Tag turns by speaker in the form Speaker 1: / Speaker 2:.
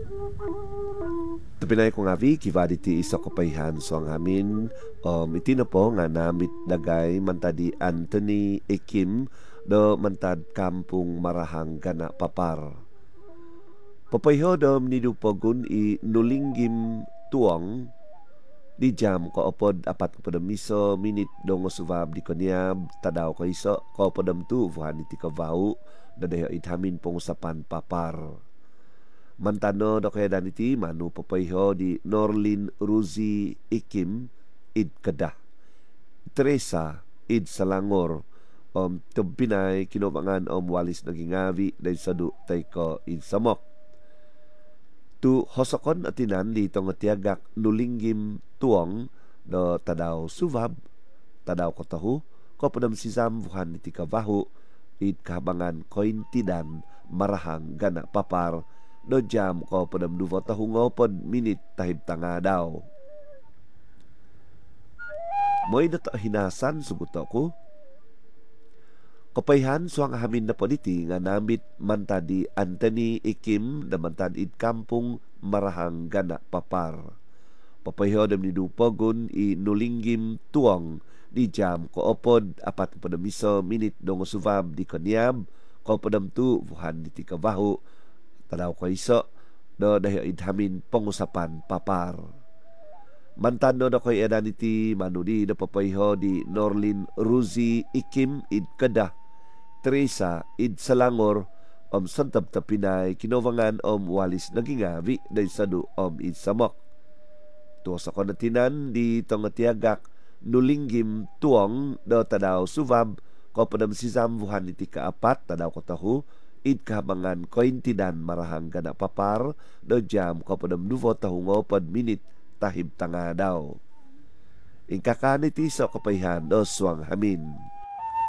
Speaker 1: Tapinay ko nga vi, kivadi ti isa kapayhan so ang amin iti na po nga namit dagay mantadi Anthony Ekim do mantad kampung marahang gana papar. Papayhodom ni Dupogun i nulinggim tuang di jam ko opod apat ko padam miso minit dongo suvab di konyab tadaw ko iso ko padam tu vuhan iti kavau dadayo ithamin pong sapan papar. Mantano do kaya daniti manu papayho di Norlin Ruzi Ikim id Kedah. Teresa id Salangor tubbinay kinobangan walis nagingavi day sadu tay ko id Samok. Tu hosokon atinan dito nga tiagak nulinggim tuong do tadaw suvab tadaw ko tahu ko padam sisam vuhan iti kavahu id kahabangan kointidan marahang gana papar do jam ko padam duvo tahu ngopod minit tahib tanga daw. Moy na hinasan suguto ko. Kapayhan suang hamin na politi nga namit mantadi Anthony Ikim na mantadid kampung marahang gana papar. Papayhodam ni Dupogun i nulinggim tuang di jam ko opod apat padamiso minit dongo suvab di kanyab ko padam tu vuhan di tikabahu tadaw ko iso do dahil idhamin pangusapan papar. Mantano na ko'y edan iti manudi na papayho di Norlin Ruzi Ikim id Kedah. Teresa id Salangor santab tapinay kinovangan walis nagingavi day sadu id Samok. Tuwas ako natinan di tongatiagak nulinggim tuong do tadaw suvab ko padam sisam vuhan iti kaapat tadaw ko tahu id kahabangan kointidan marahang gana papar do jam ko padam duvo tahu ngopad minit tahib tanga daw. Ingkakaniti so kapayhan do suang hamin.